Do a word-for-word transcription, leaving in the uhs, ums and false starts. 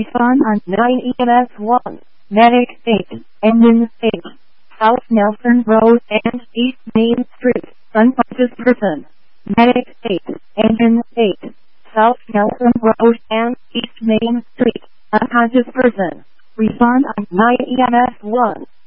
Respond on nine E M S one. Medic eight. Engine eight. South Nelson Road and East Main Street. Unconscious person. Medic eight. Engine eight. South Nelson Road and East Main Street. Unconscious person. Respond on nine E M S one.